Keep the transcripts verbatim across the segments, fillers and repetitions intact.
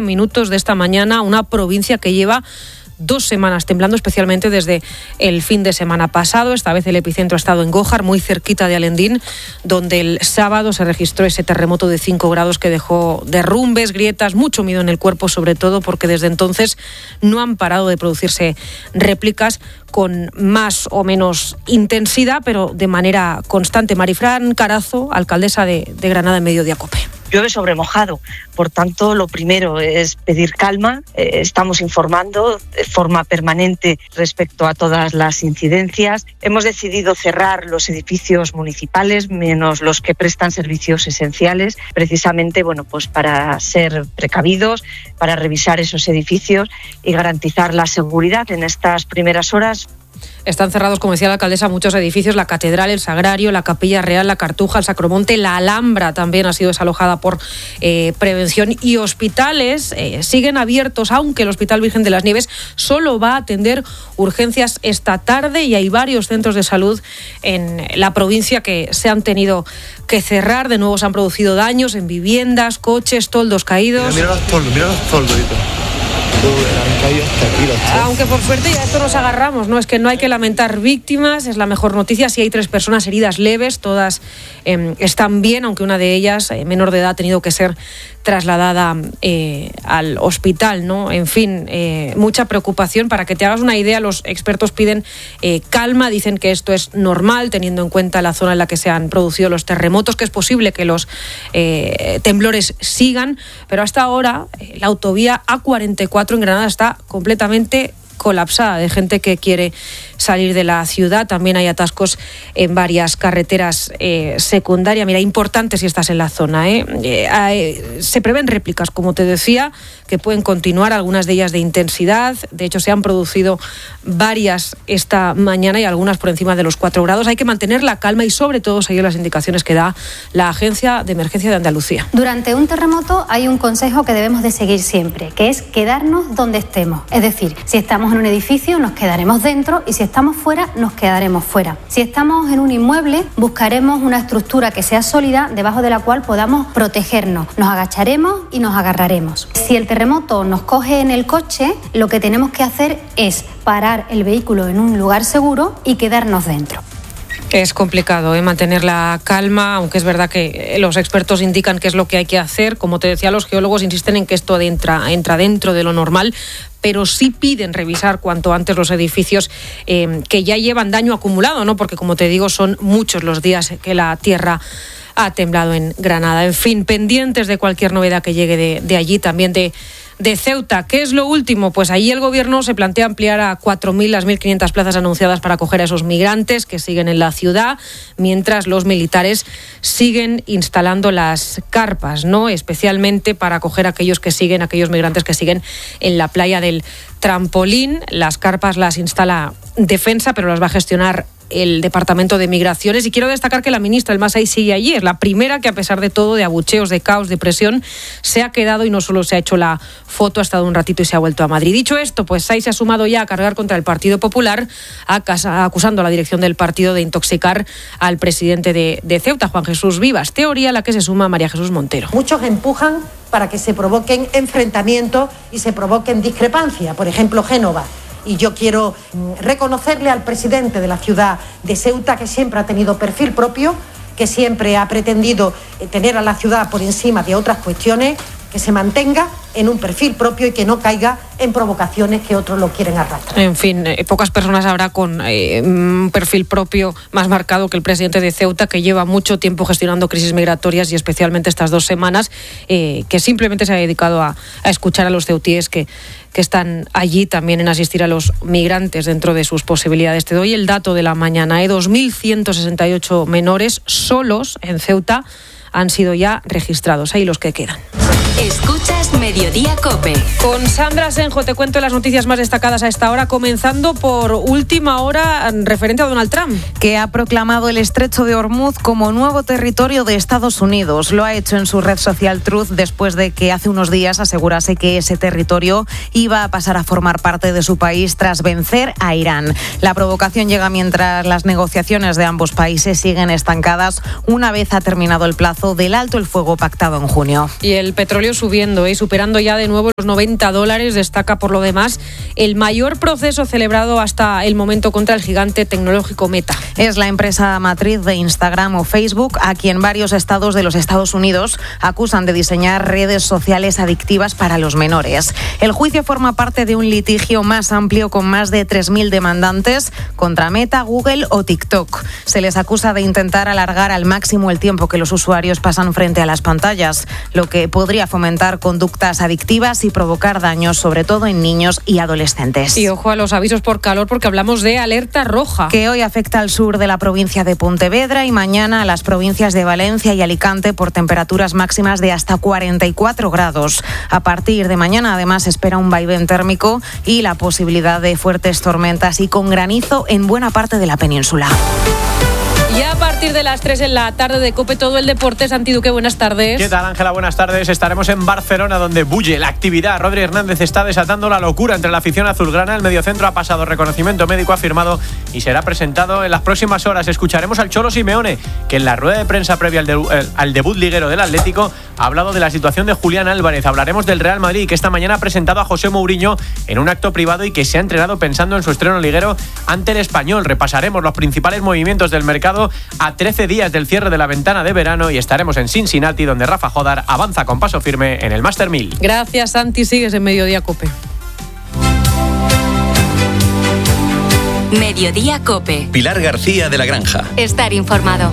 cien minutos de esta mañana, una provincia que lleva dos semanas temblando, especialmente desde el fin de semana pasado. Esta vez el epicentro ha estado en Gójar, muy cerquita de Alendín, donde el sábado se registró ese terremoto de cinco grados que dejó derrumbes, grietas, mucho miedo en el cuerpo, sobre todo porque desde entonces no han parado de producirse réplicas con más o menos intensidad, pero de manera constante. Marifran Carazo, alcaldesa de, de Granada, en Mediodía COPE. Llueve sobre mojado, por tanto lo primero es pedir calma. Eh, estamos informando de forma permanente respecto a todas las incidencias. Hemos decidido cerrar los edificios municipales, menos los que prestan servicios esenciales, precisamente bueno, pues para ser precavidos, para revisar esos edificios y garantizar la seguridad en estas primeras horas. Están cerrados, como decía la alcaldesa, muchos edificios, la Catedral, el Sagrario, la Capilla Real, la Cartuja, el Sacromonte, la Alhambra también ha sido desalojada por eh, prevención, y hospitales eh, siguen abiertos, aunque el Hospital Virgen de las Nieves solo va a atender urgencias esta tarde, y hay varios centros de salud en la provincia que se han tenido que cerrar. De nuevo se han producido daños en viviendas, coches, toldos caídos. Mira, mira los toldos, mira los toldos ahorita. Aunque por suerte ya esto nos agarramos, ¿no? Es que no hay que lamentar víctimas, es la mejor noticia. Sí hay tres personas heridas leves, todas eh, están bien, aunque una de ellas, eh, menor de edad, ha tenido que ser trasladada eh, al hospital, ¿no? En fin, eh, mucha preocupación. Para que te hagas una idea, los expertos piden eh, calma, dicen que esto es normal, teniendo en cuenta la zona en la que se han producido los terremotos, que es posible que los eh, temblores sigan, pero hasta ahora eh, la autovía A cuarenta y cuatro en Granada está completamente colapsada de gente que quiere salir de la ciudad. También hay atascos en varias carreteras eh, secundarias. Mira, importante si estás en la zona, ¿eh? Eh, eh, se prevén réplicas, como te decía, que pueden continuar, algunas de ellas de intensidad. De hecho, se han producido varias esta mañana y algunas por encima de los cuatro grados. Hay que mantener la calma y, sobre todo, seguir las indicaciones que da la Agencia de Emergencia de Andalucía. Durante un terremoto hay un consejo que debemos de seguir siempre, que es quedarnos donde estemos. Es decir, si estamos en un edificio, nos quedaremos dentro, y si estamos fuera, nos quedaremos fuera. Si estamos en un inmueble, buscaremos una estructura que sea sólida, debajo de la cual podamos protegernos. Nos agacharemos y nos agarraremos. Si el terremoto nos coge en el coche, lo que tenemos que hacer es parar el vehículo en un lugar seguro y quedarnos dentro. Es complicado ¿eh? mantener la calma, aunque es verdad que los expertos indican qué es lo que hay que hacer. Como te decía, los geólogos insisten en que esto entra, entra dentro de lo normal, pero sí piden revisar cuanto antes los edificios eh, que ya llevan daño acumulado, ¿no? Porque, como te digo, son muchos los días que la tierra ha temblado en Granada. En fin, pendientes de cualquier novedad que llegue de, de allí, también de de Ceuta. ¿Qué es lo último? Pues allí el gobierno se plantea ampliar a cuatro mil las mil quinientas plazas anunciadas para acoger a esos migrantes que siguen en la ciudad, mientras los militares siguen instalando las carpas, ¿no? Especialmente para acoger a aquellos que siguen, aquellos migrantes que siguen en la playa del Trampolín. Las carpas las instala Defensa, pero las va a gestionar el Departamento de Migraciones. Y quiero destacar que la ministra El Masai sigue allí. Es la primera que, a pesar de todo, de abucheos, de caos, de presión, se ha quedado y no solo se ha hecho la foto, ha estado un ratito y se ha vuelto a Madrid. Dicho esto, pues Sai se ha sumado ya a cargar contra el Partido Popular, acusando a la dirección del partido de intoxicar al presidente de, de Ceuta, Juan Jesús Vivas. Teoría a la que se suma María Jesús Montero. Muchos empujan para que se provoquen enfrentamientos y se provoquen discrepancias. Por ejemplo, Génova. Y yo quiero reconocerle al presidente de la ciudad de Ceuta, que siempre ha tenido perfil propio, que siempre ha pretendido tener a la ciudad por encima de otras cuestiones, que se mantenga en un perfil propio y que no caiga en provocaciones que otros lo quieren arrastrar. En fin, eh, pocas personas habrá con eh, un perfil propio más marcado que el presidente de Ceuta, que lleva mucho tiempo gestionando crisis migratorias y especialmente estas dos semanas, eh, que simplemente se ha dedicado a, a escuchar a los ceutíes que, que están allí, también en asistir a los migrantes dentro de sus posibilidades. Te doy el dato de la mañana, ¿eh? dos mil ciento sesenta y ocho menores solos en Ceuta han sido ya registrados. Ahí los que quedan. Escuchas Mediodía COPE. Con Sandra Senjo te cuento las noticias más destacadas a esta hora, comenzando por última hora referente a Donald Trump, que ha proclamado el Estrecho de Hormuz como nuevo territorio de Estados Unidos. Lo ha hecho en su red social Truth después de que hace unos días asegurase que ese territorio iba a pasar a formar parte de su país tras vencer a Irán. La provocación llega mientras las negociaciones de ambos países siguen estancadas una vez ha terminado el plazo plazo del alto el fuego pactado en junio. Y el petróleo subiendo y superando ya de nuevo los noventa dólares, destaca por lo demás el mayor proceso celebrado hasta el momento contra el gigante tecnológico Meta. Es la empresa matriz de Instagram o Facebook a quien varios estados de los Estados Unidos acusan de diseñar redes sociales adictivas para los menores. El juicio forma parte de un litigio más amplio con más de tres mil demandantes contra Meta, Google o TikTok. Se les acusa de intentar alargar al máximo el tiempo que los usuarios pasan frente a las pantallas, lo que podría fomentar conductas adictivas y provocar daños, sobre todo en niños y adolescentes. Y ojo a los avisos por calor, porque hablamos de alerta roja. Que hoy afecta al sur de la provincia de Pontevedra y mañana a las provincias de Valencia y Alicante por temperaturas máximas de hasta cuarenta y cuatro grados. A partir de mañana, además, se espera un vaivén térmico y la posibilidad de fuertes tormentas y con granizo en buena parte de la península. Y a partir de las tres en la tarde de COPE, todo el deporte. Santi Duque, buenas tardes. ¿Qué tal, Ángela? Buenas tardes. Estaremos en Barcelona, donde bulle la actividad. Rodri Hernández está desatando la locura entre la afición azulgrana. El mediocentro ha pasado reconocimiento médico afirmado y será presentado en las próximas horas. Escucharemos al Cholo Simeone, que en la rueda de prensa previa al, de, al debut liguero del Atlético ha hablado de la situación de Julián Álvarez. Hablaremos del Real Madrid, que esta mañana ha presentado a José Mourinho en un acto privado y que se ha entrenado pensando en su estreno liguero ante el Español. Repasaremos los principales movimientos del mercado a trece días del cierre de la ventana de verano y estaremos en Cincinnati, donde Rafa Jodar avanza con paso firme en el Master mil. Gracias, Santi. Sigues en Mediodía COPE. Mediodía COPE. Pilar García de la Granja. Estar informado.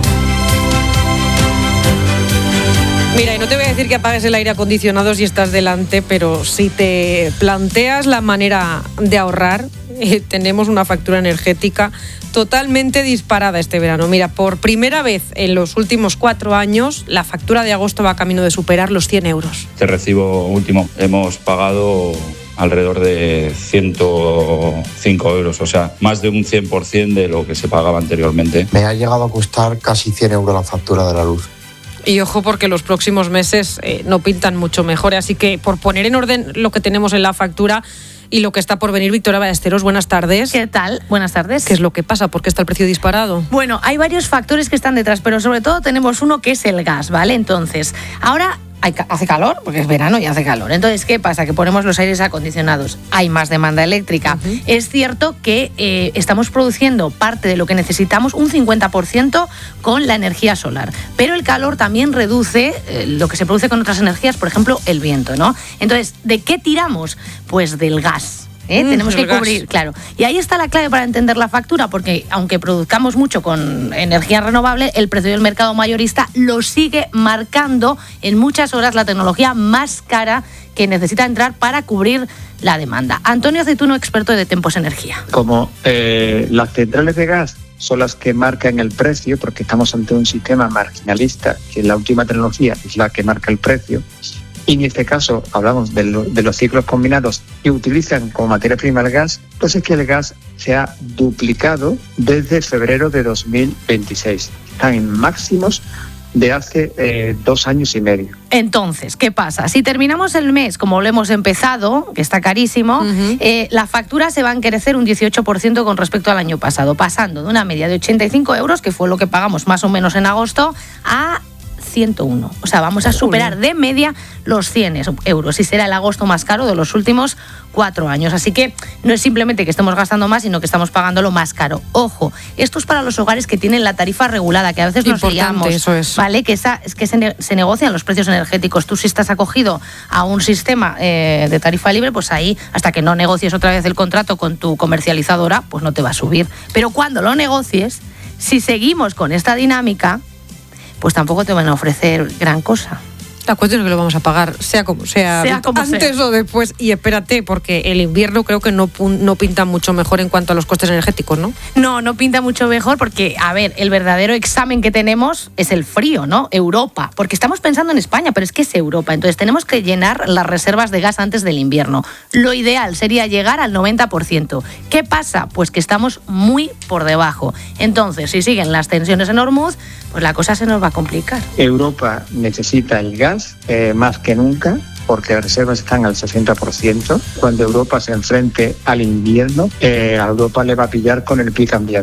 Mira, y no te voy a decir que apagues el aire acondicionado si estás delante, pero si te planteas la manera de ahorrar, eh, tenemos una factura energética totalmente disparada este verano. Mira, por primera vez en los últimos cuatro años, la factura de agosto va camino de superar los cien euros. Este recibo último hemos pagado alrededor de ciento cinco euros, o sea, más de un cien por ciento de lo que se pagaba anteriormente. Me ha llegado a costar casi cien euros la factura de la luz. Y ojo, porque los próximos meses eh, no pintan mucho mejor. Así que, por poner en orden lo que tenemos en la factura y lo que está por venir, Victoria Ballesteros, buenas tardes. ¿Qué tal? Buenas tardes. ¿Qué es lo que pasa? ¿Por qué está el precio disparado? Bueno, hay varios factores que están detrás, pero sobre todo tenemos uno que es el gas, ¿vale? Entonces, ahora hay, hace calor, porque es verano y hace calor. Entonces, ¿qué pasa? Que ponemos los aires acondicionados. Hay más demanda eléctrica. Uh-huh. Es cierto que eh, estamos produciendo parte de lo que necesitamos, un cincuenta por ciento con la energía solar. Pero el calor también reduce eh, lo que se produce con otras energías, por ejemplo, el viento, ¿no? Entonces, ¿de qué tiramos? Pues del gas. ¿Eh? Mm, Tenemos que cubrir, gas. Claro. Y ahí está la clave para entender la factura, porque aunque produzcamos mucho con energía renovable, el precio del mercado mayorista lo sigue marcando en muchas horas la tecnología más cara que necesita entrar para cubrir la demanda. Antonio Aceituno, experto de Tempos Energía. Como eh, las centrales de gas son las que marcan el precio, porque estamos ante un sistema marginalista, que la última tecnología es la que marca el precio. Y en este caso hablamos de, lo, de los ciclos combinados que utilizan como materia prima el gas, pues es que el gas se ha duplicado desde febrero de dos mil veintiséis. Están en máximos de hace eh, dos años y medio. Entonces, ¿qué pasa? Si terminamos el mes como lo hemos empezado, que está carísimo, uh-huh. eh, la factura se va a encarecer un dieciocho por ciento con respecto al año pasado, pasando de una media de ochenta y cinco euros, que fue lo que pagamos más o menos en agosto, a ciento uno. O sea, vamos a superar de media los cien euros y será el agosto más caro de los últimos cuatro años. Así que no es simplemente que estemos gastando más, sino que estamos pagando lo más caro. Ojo, esto es para los hogares que tienen la tarifa regulada, que a veces nos liamos, eso es. ¿vale? Que, esa, es que se, ne- se negocian los precios energéticos. Tú, si estás acogido a un sistema eh, de tarifa libre, pues ahí, hasta que no negocies otra vez el contrato con tu comercializadora, pues no te va a subir. Pero cuando lo negocies, si seguimos con esta dinámica, pues tampoco te van a ofrecer gran cosa. La cuestión es que lo vamos a pagar, sea como sea, sea como antes sea. o después. Y espérate, porque el invierno creo que no, no pinta mucho mejor en cuanto a los costes energéticos, ¿no? No, no pinta mucho mejor porque, a ver, el verdadero examen que tenemos es el frío, ¿no? Europa. Porque estamos pensando en España, pero es que es Europa. Entonces tenemos que llenar las reservas de gas antes del invierno. Lo ideal sería llegar al noventa por ciento. ¿Qué pasa? Pues que estamos muy por debajo. Entonces, si siguen las tensiones en Hormuz, pues la cosa se nos va a complicar. Europa necesita el gas eh, más que nunca, porque las reservas están al sesenta por ciento. Cuando Europa se enfrente al invierno, eh, a Europa le va a pillar con el pie cambiado.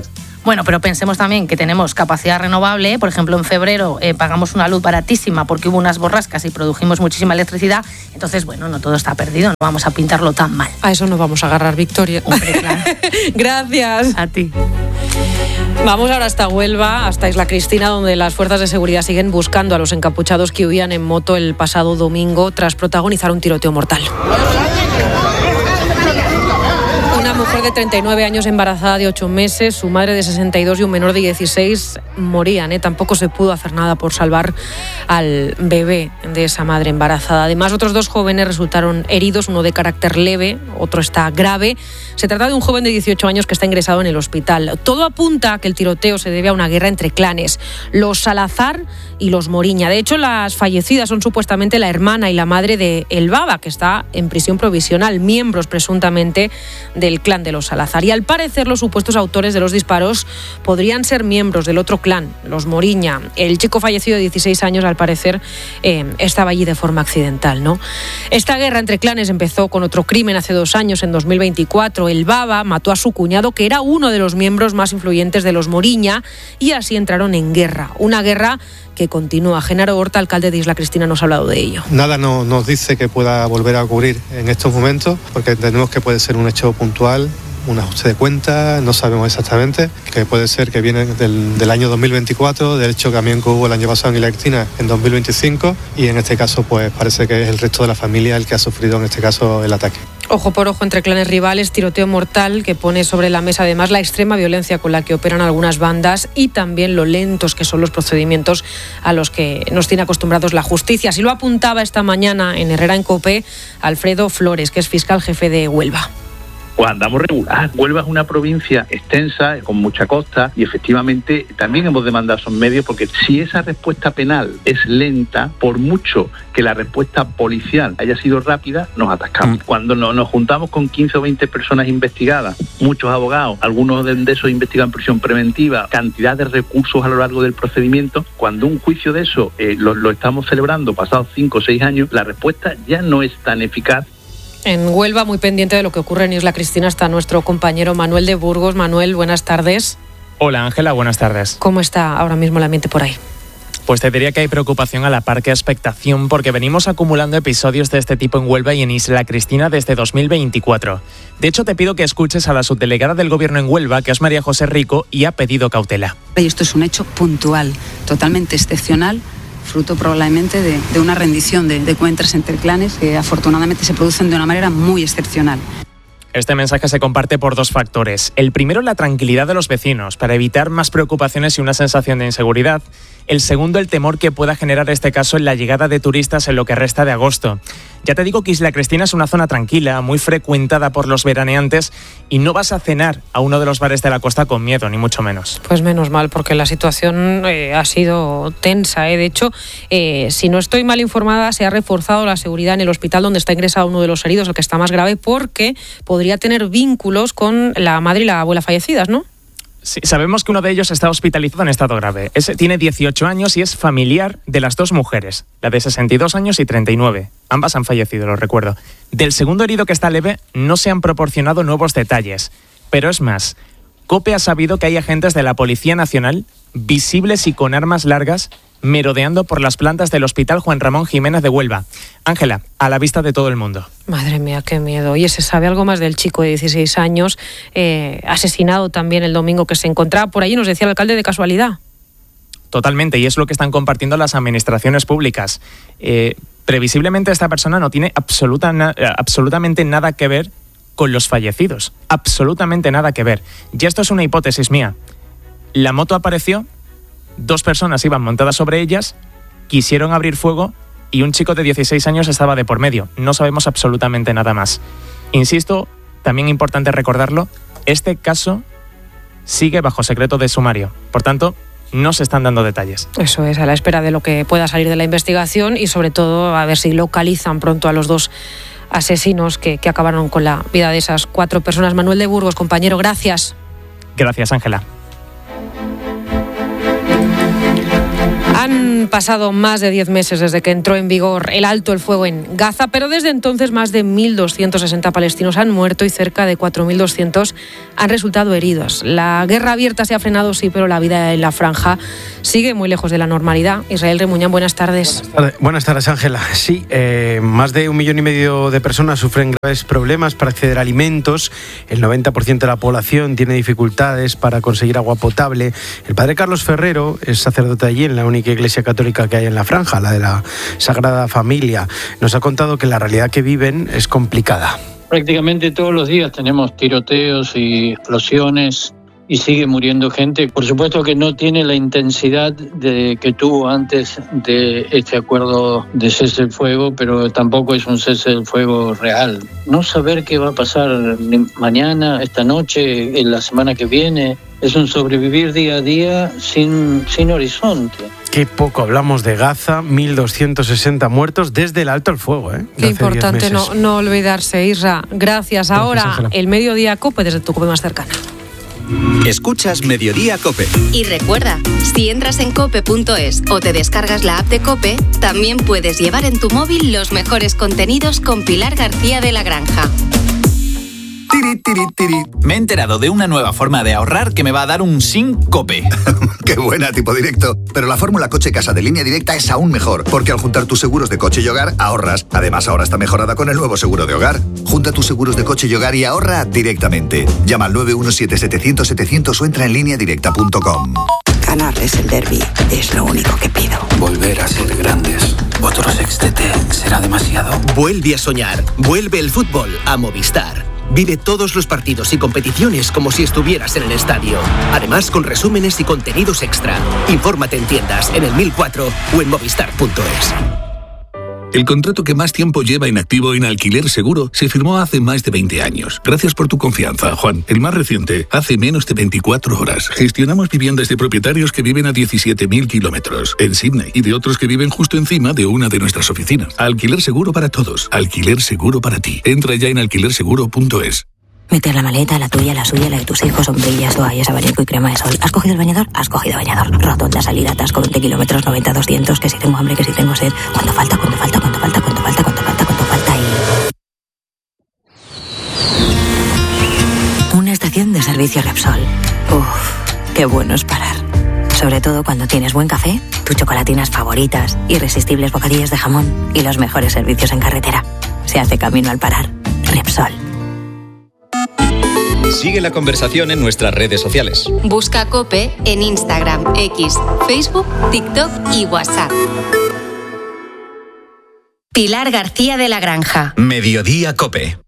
Bueno, pero pensemos también que tenemos capacidad renovable. Por ejemplo, en febrero eh, pagamos una luz baratísima porque hubo unas borrascas y produjimos muchísima electricidad. Entonces, bueno, no todo está perdido, no vamos a pintarlo tan mal. A eso nos vamos a agarrar, Victoria. Hombre, claro. Gracias. A ti. Vamos ahora hasta Huelva, hasta Isla Cristina, donde las fuerzas de seguridad siguen buscando a los encapuchados que huían en moto el pasado domingo tras protagonizar un tiroteo mortal. Una mujer de treinta y nueve años embarazada de ocho meses, su madre de sesenta y dos y un menor de dieciséis morían. ¿eh? Tampoco se pudo hacer nada por salvar al bebé de esa madre embarazada. Además, otros dos jóvenes resultaron heridos, uno de carácter leve, otro está grave. Se trata de un joven de dieciocho años que está ingresado en el hospital. Todo apunta a que el tiroteo se debe a una guerra entre clanes, los Salazar y los Moriña. De hecho, las fallecidas son supuestamente la hermana y la madre de El Baba, que está en prisión provisional, miembros presuntamente del clan de los Salazar. Y al parecer los supuestos autores de los disparos podrían ser miembros del otro clan, los Moriña. El chico fallecido de dieciséis años, al parecer, eh, estaba allí de forma accidental, ¿no? Esta guerra entre clanes empezó con otro crimen hace dos años, en dos mil veinticuatro. El Baba mató a su cuñado, que era uno de los miembros más influyentes de los Moriña, y así entraron en guerra. Una guerra que continúa. Genaro Horta, alcalde de Isla Cristina, nos ha hablado de ello. Nada no, nos dice que pueda volver a ocurrir en estos momentos, porque entendemos que puede ser un hecho puntual, un ajuste de cuentas, no sabemos exactamente, que puede ser que viene del, del año dos mil veinticuatro, del hecho también que hubo el año pasado en Isla Cristina en dos mil veinticinco, y en este caso pues parece que es el resto de la familia el que ha sufrido en este caso el ataque. Ojo por ojo entre clanes rivales, tiroteo mortal que pone sobre la mesa además la extrema violencia con la que operan algunas bandas y también lo lentos que son los procedimientos a los que nos tiene acostumbrados la justicia. Así lo apuntaba esta mañana en Herrera en COPE Alfredo Flores, que es fiscal jefe de Huelva. Pues andamos regular. Huelva es una provincia extensa, con mucha costa, y efectivamente también hemos demandado esos medios, porque si esa respuesta penal es lenta, por mucho que la respuesta policial haya sido rápida, nos atascamos. Mm. Cuando no, nos juntamos con quince o veinte personas investigadas, muchos abogados, algunos de, de esos investigan en prisión preventiva, cantidad de recursos a lo largo del procedimiento, cuando un juicio de eso eh, lo, lo estamos celebrando pasados cinco o seis años, la respuesta ya no es tan eficaz. En Huelva, muy pendiente de lo que ocurre en Isla Cristina, está nuestro compañero Manuel de Burgos. Manuel, buenas tardes. Hola Ángela, buenas tardes. ¿Cómo está ahora mismo el ambiente por ahí? Pues te diría que hay preocupación a la par que expectación, porque venimos acumulando episodios de este tipo en Huelva y en Isla Cristina desde dos mil veinticuatro. De hecho, te pido que escuches a la subdelegada del Gobierno en Huelva, que es María José Rico, y ha pedido cautela. Esto es un hecho puntual, totalmente excepcional, fruto probablemente de, de una rendición de, de cuentas entre clanes que afortunadamente se producen de una manera muy excepcional. Este mensaje se comparte por dos factores. El primero, la tranquilidad de los vecinos, para evitar más preocupaciones y una sensación de inseguridad. El segundo, el temor que pueda generar este caso en la llegada de turistas en lo que resta de agosto. Ya te digo que Isla Cristina es una zona tranquila, muy frecuentada por los veraneantes, y no vas a cenar a uno de los bares de la costa con miedo, ni mucho menos. Pues menos mal, porque la situación eh, ha sido tensa. ¿eh? De hecho, eh, si no estoy mal informada, se ha reforzado la seguridad en el hospital donde está ingresado uno de los heridos, el que está más grave, porque podría tener vínculos con la madre y la abuela fallecidas, ¿no? Sí, sabemos que uno de ellos está hospitalizado en estado grave. Ese tiene dieciocho años y es familiar de las dos mujeres, la de sesenta y dos años y treinta y nueve. Ambas han fallecido, lo recuerdo. Del segundo herido, que está leve, no se han proporcionado nuevos detalles. Pero es más, COPE ha sabido que hay agentes de la Policía Nacional, visibles y con armas largas, merodeando por las plantas del Hospital Juan Ramón Jiménez de Huelva. Ángela, a la vista de todo el mundo. Madre mía, qué miedo. Oye, ¿se sabe algo más del chico de dieciséis años, eh, asesinado también el domingo, que se encontraba por allí, nos decía el alcalde, de casualidad? Totalmente, y es lo que están compartiendo las administraciones públicas. Eh, previsiblemente esta persona no tiene absoluta na- absolutamente nada que ver con los fallecidos. Absolutamente nada que ver. Y esto es una hipótesis mía. La moto apareció, dos personas iban montadas sobre ellas, quisieron abrir fuego y un chico de dieciséis años estaba de por medio. No sabemos absolutamente nada más. Insisto, también importante recordarlo, este caso sigue bajo secreto de sumario. Por tanto, no se están dando detalles. Eso es, a la espera de lo que pueda salir de la investigación y sobre todo a ver si localizan pronto a los dos asesinos que, que acabaron con la vida de esas cuatro personas. Manuel de Burgos, compañero, gracias. Gracias, Ángela. Han pasado más de diez meses desde que entró en vigor el alto el fuego en Gaza, pero desde entonces más de mil doscientos sesenta palestinos han muerto y cerca de cuatro mil doscientos han resultado heridos. La guerra abierta se ha frenado, sí, pero la vida en la franja sigue muy lejos de la normalidad. Israel Remuñán, buenas tardes. Buenas tardes, buenas tardes Ángela. Sí, eh, más de un millón y medio de personas sufren graves problemas para acceder a alimentos. El noventa por ciento de la población tiene dificultades para conseguir agua potable. El padre Carlos Ferrero es sacerdote allí en la única iglesia católica que hay en la franja, la de la Sagrada Familia. Nos ha contado que la realidad que viven es complicada. Prácticamente todos los días tenemos tiroteos y explosiones y sigue muriendo gente. Por supuesto que no tiene la intensidad de que tuvo antes de este acuerdo de cese del fuego, pero tampoco es un cese del fuego real. No saber qué va a pasar mañana, esta noche, en la semana que viene, es un sobrevivir día a día sin, sin horizonte. Qué poco hablamos de Gaza, mil doscientos sesenta muertos desde el alto el fuego. ¿eh? Qué importante no, no olvidarse, Isra. Gracias. Ahora, Gracias, el Mediodía COPE desde tu COPE más cercana. Escuchas Mediodía COPE. Y recuerda, si entras en cope punto es o te descargas la app de COPE, también puedes llevar en tu móvil los mejores contenidos con Pilar García de la Granja. Tiri, tiri, tiri. Me he enterado de una nueva forma de ahorrar que me va a dar un sin COPE. Qué buena, tipo directo. Pero la fórmula coche casa de Línea Directa es aún mejor, porque al juntar tus seguros de coche y hogar, ahorras. Además, ahora está mejorada con el nuevo seguro de hogar. Junta tus seguros de coche y hogar y ahorra directamente. Llama al nueve uno siete setecientos setecientos o entra en línea directa punto com. Ganarles el derbi es lo único que pido. Volver a ser grandes. Otro sextete será demasiado. Vuelve a soñar. Vuelve el fútbol a Movistar. Vive todos los partidos y competiciones como si estuvieras en el estadio. Además, con resúmenes y contenidos extra. Infórmate en tiendas, en el mil cuatro o en movistar punto es. El contrato que más tiempo lleva inactivo en Alquiler Seguro se firmó hace más de veinte años. Gracias por tu confianza, Juan. El más reciente, hace menos de veinticuatro horas. Gestionamos viviendas de propietarios que viven a diecisiete mil kilómetros en Sydney y de otros que viven justo encima de una de nuestras oficinas. Alquiler Seguro para todos. Alquiler Seguro para ti. Entra ya en alquiler seguro punto es. Meter la maleta, la tuya, la suya, la de tus hijos, sombrillas, toallas, abanico y crema de sol. ¿Has cogido el bañador? Has cogido bañador. Rotonda, salida, atasco, veinte kilómetros, noventa, doscientos, que si tengo hambre, que si tengo sed. ¿Cuánto falta? ¿Cuánto falta? ¿Cuánto falta? ¿Cuánto falta? ¿Cuánto falta? ¿Cuánto falta? Y... Una estación de servicio Repsol. Uff, qué bueno es parar. Sobre todo cuando tienes buen café, tus chocolatinas favoritas, irresistibles bocadillos de jamón y los mejores servicios en carretera. Se hace camino al parar. Repsol. Sigue la conversación en nuestras redes sociales. Busca COPE en Instagram, X, Facebook, TikTok y WhatsApp. Pilar García de la Granja. Mediodía COPE.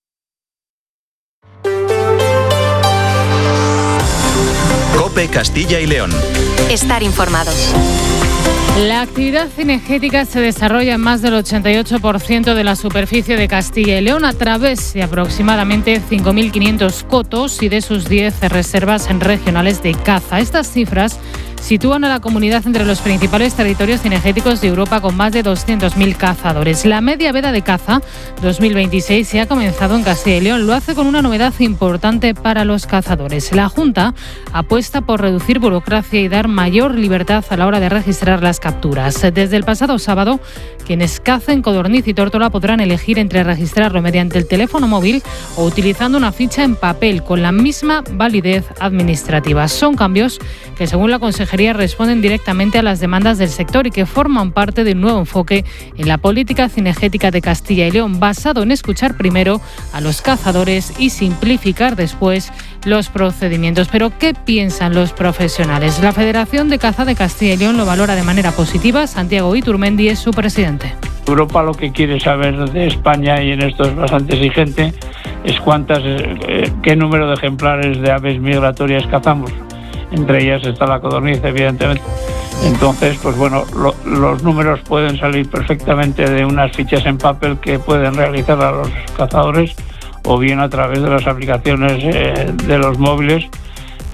COPE Castilla y León. Estar informado. La actividad cinegética se desarrolla en más del ochenta y ocho por ciento de la superficie de Castilla y León a través de aproximadamente cinco mil quinientos cotos y de sus diez reservas regionales de caza. Estas cifras sitúan a la comunidad entre los principales territorios cinegéticos de Europa con más de doscientos mil cazadores. La media veda de caza dos mil veintiséis se ha comenzado en Castilla y León. Lo hace con una novedad importante para los cazadores. La Junta apuesta por reducir burocracia y dar mayor libertad a la hora de registrar las capturas. Desde el pasado sábado, quienes cacen codorniz y tórtola podrán elegir entre registrarlo mediante el teléfono móvil o utilizando una ficha en papel con la misma validez administrativa. Son cambios que, según la Consejería, responden directamente a las demandas del sector y que forman parte de un nuevo enfoque en la política cinegética de Castilla y León, basado en escuchar primero a los cazadores y simplificar después los procedimientos. Pero, ¿qué piensan los profesionales? La Federación de Caza de Castilla y León lo valora de manera positiva. Santiago Iturmendi es su presidente. Europa lo que quiere saber de España, y en esto es bastante exigente, es cuántas, eh, qué número de ejemplares de aves migratorias cazamos. Entre ellas está la codorniz, evidentemente. Entonces, pues bueno, lo, los números pueden salir perfectamente de unas fichas en papel que pueden realizar a los cazadores, o bien a través de las aplicaciones eh, de los móviles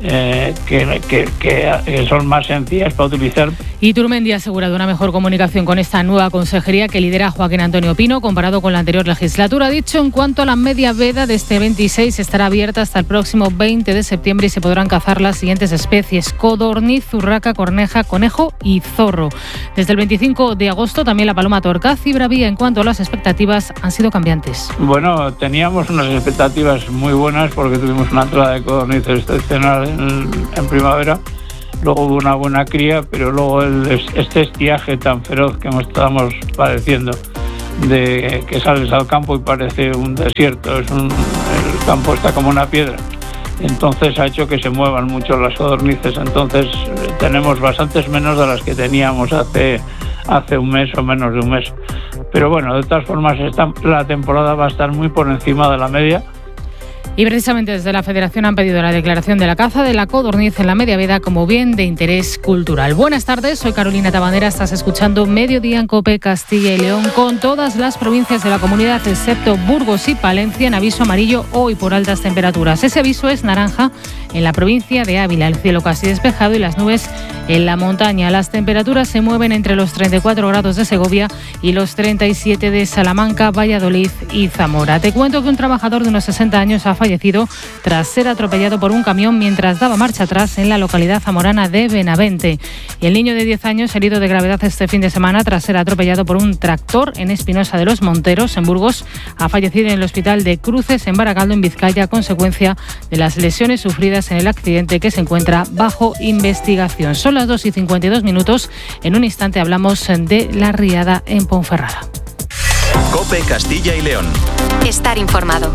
eh, que, que, que son más sencillas para utilizar. Iturmendi ha asegurado una mejor comunicación con esta nueva consejería que lidera Joaquín Antonio Pino, comparado con la anterior legislatura. Ha dicho, en cuanto a la media veda de este veintiséis, estará abierta hasta el próximo veinte de septiembre y se podrán cazar las siguientes especies: codorniz, urraca, corneja, conejo y zorro. Desde el veinticinco de agosto también la paloma torcaz y bravía. En cuanto a las expectativas, han sido cambiantes. Bueno, teníamos unas expectativas muy buenas porque tuvimos una entrada de codorniz excepcional en, en primavera. Luego hubo una buena cría, pero luego el, este estiaje tan feroz que estamos padeciendo, de que sales al campo y parece un desierto, es un, el campo está como una piedra. Entonces ha hecho que se muevan mucho las codornices. Entonces tenemos bastantes menos de las que teníamos hace, hace un mes o menos de un mes. Pero bueno, de todas formas esta, la temporada va a estar muy por encima de la media. Y precisamente desde la Federación han pedido la declaración de la caza de la codorniz en la media veda como bien de interés cultural. Buenas tardes, soy Carolina Tabanera, estás escuchando Mediodía en COPE Castilla y León, con todas las provincias de la comunidad excepto Burgos y Palencia en aviso amarillo hoy por altas temperaturas. Ese aviso es naranja en la provincia de Ávila, el cielo casi despejado y las nubes en la montaña. Las temperaturas se mueven entre los treinta y cuatro grados de Segovia y los treinta y siete de Salamanca, Valladolid y Zamora. Te cuento que un trabajador de unos sesenta años ha fallecido tras ser atropellado por un camión mientras daba marcha atrás en la localidad zamorana de Benavente. Y el niño de diez años, herido de gravedad este fin de semana tras ser atropellado por un tractor en Espinosa de los Monteros, en Burgos, ha fallecido en el hospital de Cruces, en Baracaldo, en Vizcaya, a consecuencia de las lesiones sufridas en el accidente, que se encuentra bajo investigación. Son las dos y cincuenta y dos minutos. En un instante hablamos de la riada en Ponferrada. COPE Castilla y León. Estar informado.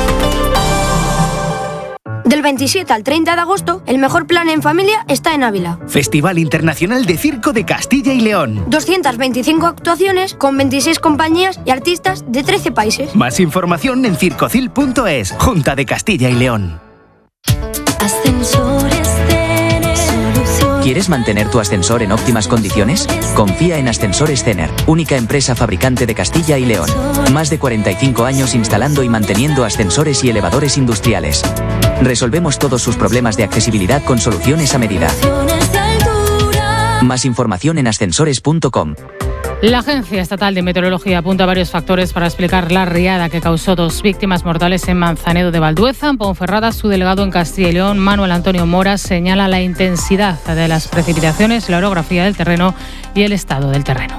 Del veintisiete al treinta de agosto, el mejor plan en familia está en Ávila. Festival Internacional de Circo de Castilla y León. doscientas veinticinco actuaciones con veintiséis compañías y artistas de trece países. Más información en circocil punto es. Junta de Castilla y León. Ascensores Cener. ¿Quieres mantener tu ascensor en óptimas condiciones? Confía en Ascensores Cener, única empresa fabricante de Castilla y León. Más de cuarenta y cinco años instalando y manteniendo ascensores y elevadores industriales. Resolvemos todos sus problemas de accesibilidad con soluciones a medida. Más información en ascensores punto com. La Agencia Estatal de Meteorología apunta a varios factores para explicar la riada que causó dos víctimas mortales en Manzanedo de Valdueza. En Ponferrada, su delegado en Castilla y León, Manuel Antonio Mora, señala la intensidad de las precipitaciones, la orografía del terreno y el estado del terreno.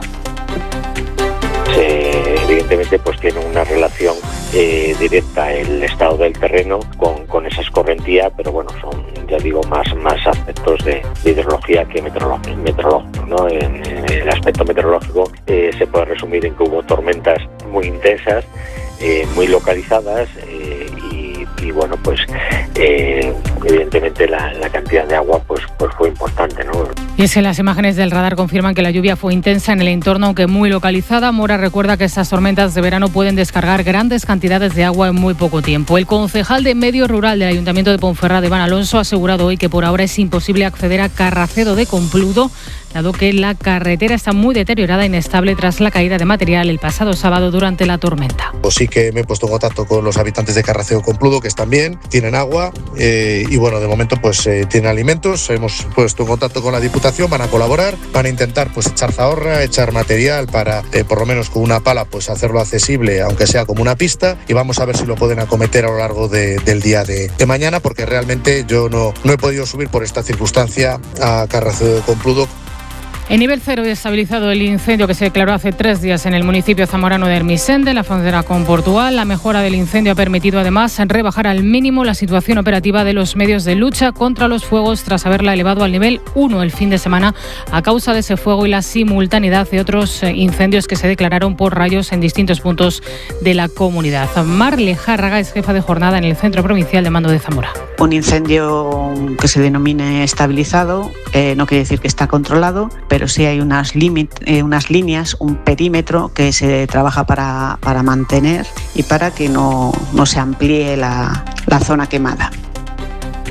Eh, evidentemente pues tiene una relación eh, directa el estado del terreno con, con esa escorrentía, pero bueno, son, ya digo, más, más aspectos de, de hidrología que meteorológicos, meteorológico, ¿no? En, en el aspecto meteorológico eh, se puede resumir en que hubo tormentas muy intensas, eh, muy localizadas, eh, y, y bueno, pues eh, evidentemente la, la cantidad de agua pues, pues fue importante, ¿no? Y es que las imágenes del radar confirman que la lluvia fue intensa en el entorno, aunque muy localizada. Mora recuerda que estas tormentas de verano pueden descargar grandes cantidades de agua en muy poco tiempo. El concejal de Medio Rural del Ayuntamiento de Ponferrada, Iván Alonso, ha asegurado hoy que por ahora es imposible acceder a Carracedo de Compludo, dado que la carretera está muy deteriorada e inestable tras la caída de material el pasado sábado durante la tormenta. Pues sí que me he puesto en contacto con los habitantes de Carracedo de Compludo, que están bien, tienen agua eh, y bueno, de momento pues eh, tienen alimentos. Hemos puesto en contacto con la Diputación, van a colaborar, van a intentar pues echar zahorra, echar material para eh, por lo menos con una pala pues hacerlo accesible, aunque sea como una pista, y vamos a ver si lo pueden acometer a lo largo de, del día de, de mañana, porque realmente yo no, no he podido subir por esta circunstancia a Carracedo de Compludo. En nivel cero, estabilizado el incendio que se declaró hace tres días en el municipio zamorano de Hermisende, en la frontera con Portugal. La mejora del incendio ha permitido además rebajar al mínimo la situación operativa de los medios de lucha contra los fuegos, tras haberla elevado al nivel uno el fin de semana a causa de ese fuego y la simultaneidad de otros incendios que se declararon por rayos en distintos puntos de la comunidad. Marle Járraga es jefa de jornada en el Centro Provincial de Mando de Zamora. Un incendio que se denomine estabilizado eh, no quiere decir que está controlado, pero sí hay unas, limit, eh, unas líneas, un perímetro que se trabaja para, para mantener y para que no, no se amplíe la, la zona quemada.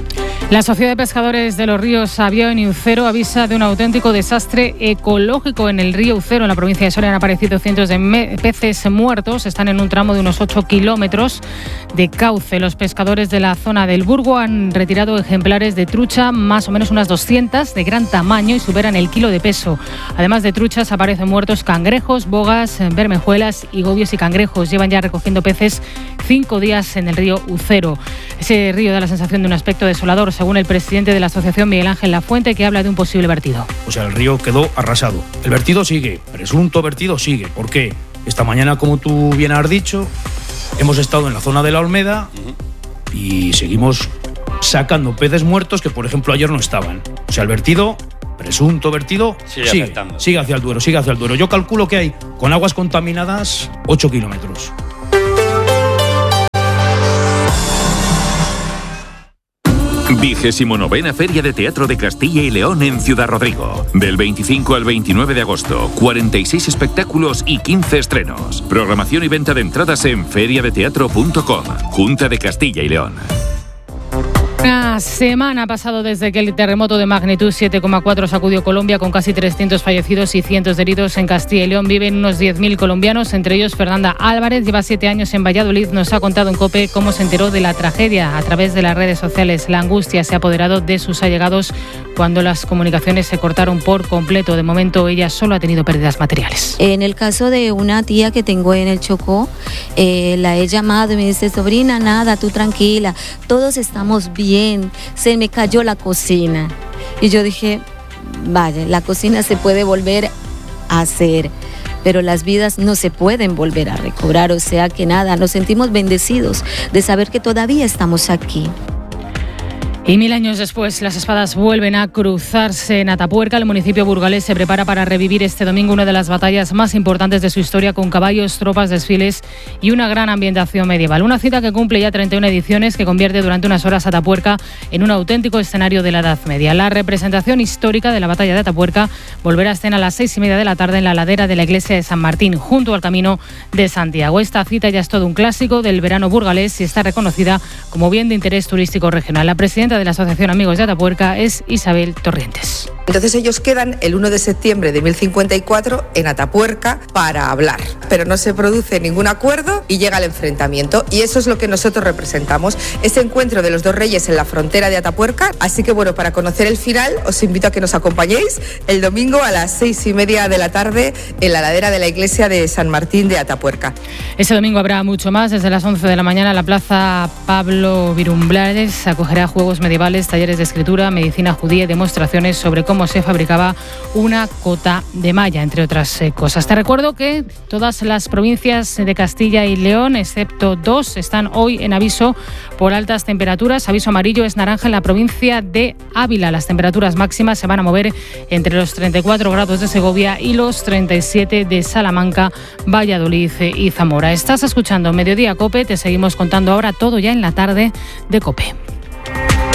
La Sociedad de Pescadores de los Ríos Avión y Ucero avisa de un auténtico desastre ecológico en el río Ucero. En la provincia de Soria han aparecido cientos de me- peces muertos. Están en un tramo de unos ocho kilómetros de cauce. Los pescadores de la zona del Burgo han retirado ejemplares de trucha, más o menos unas doscientas, de gran tamaño y superan el kilo de peso. Además de truchas, aparecen muertos cangrejos, bogas, bermejuelas y gobios y cangrejos. Llevan ya recogiendo peces cinco días en el río Ucero. Ese río da la sensación de un aspecto desolador, según el presidente de la asociación, Miguel Ángel Lafuente, que habla de un posible vertido. O sea, el río quedó arrasado. El vertido sigue, presunto vertido sigue. ¿Por qué? Esta mañana, como tú bien has dicho, hemos estado en la zona de la Olmeda y seguimos sacando peces muertos que, por ejemplo, ayer no estaban. O sea, el vertido, presunto vertido, sigue, sigue, sigue hacia el Duero, sigue hacia el Duero. Yo calculo que hay, con aguas contaminadas, ocho kilómetros. Vigésimo novena Feria de Teatro de Castilla y León en Ciudad Rodrigo. Del veinticinco al veintinueve de agosto, cuarenta y seis espectáculos y quince estrenos. Programación y venta de entradas en feria de teatro punto com. Junta de Castilla y León. Una semana ha pasado desde que el terremoto de magnitud siete coma cuatro sacudió Colombia, con casi trescientos fallecidos y cientos de heridos. En Castilla y León viven unos diez mil colombianos, entre ellos Fernanda Álvarez. Lleva siete años en Valladolid. Nos ha contado en COPE cómo se enteró de la tragedia a través de las redes sociales. La angustia se ha apoderado de sus allegados cuando las comunicaciones se cortaron por completo. De momento, ella solo ha tenido pérdidas materiales. En el caso de una tía que tengo en el Chocó, eh, la he llamado y me dice: sobrina, nada, tú tranquila, todos estamos bien. Se me cayó la cocina. Y yo dije, vaya, la cocina se puede volver a hacer, pero las vidas no se pueden volver a recobrar. O sea que nada, nos sentimos bendecidos de saber que todavía estamos aquí. Y mil años después, las espadas vuelven a cruzarse en Atapuerca. El municipio burgalés se prepara para revivir este domingo una de las batallas más importantes de su historia, con caballos, tropas, desfiles y una gran ambientación medieval. Una cita que cumple ya treinta y una ediciones, que convierte durante unas horas Atapuerca en un auténtico escenario de la Edad Media. La representación histórica de la batalla de Atapuerca volverá a escena a las seis y media de la tarde en la ladera de la iglesia de San Martín, junto al Camino de Santiago. Esta cita ya es todo un clásico del verano burgalés y está reconocida como bien de interés turístico regional. La presidenta de la Asociación Amigos de Atapuerca es Isabel Torrientes. Entonces ellos quedan el uno de septiembre de mil cincuenta y cuatro en Atapuerca para hablar, pero no se produce ningún acuerdo y llega el enfrentamiento, y eso es lo que nosotros representamos, ese encuentro de los dos reyes en la frontera de Atapuerca. Así que bueno, para conocer el final os invito a que nos acompañéis el domingo a las seis y media de la tarde en la ladera de la iglesia de San Martín de Atapuerca. Ese domingo habrá mucho más. Desde las once de la mañana la plaza Pablo Virumbrales acogerá juegos medievales, talleres de escritura, medicina judía y demostraciones sobre cómo se fabricaba una cota de malla, entre otras eh, cosas. Te recuerdo que todas las provincias de Castilla y León, excepto dos, están hoy en aviso por altas temperaturas. Aviso amarillo es naranja en la provincia de Ávila. Las temperaturas máximas se van a mover entre los treinta y cuatro grados de Segovia y los treinta y siete de Salamanca, Valladolid y Zamora. Estás escuchando Mediodía COPE. Te seguimos contando ahora todo ya en la tarde de COPE.